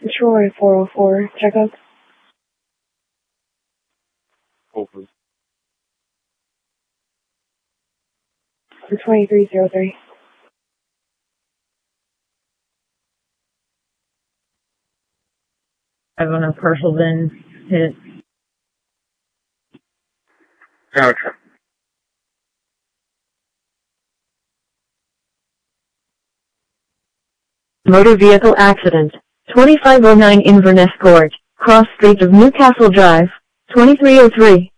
Troy 404, checkup. Open. For 2303. I want a partial VIN hit. Gotcha. Motor vehicle accident. 2509 Inverness Court, cross street of Newcastle Drive, 2303.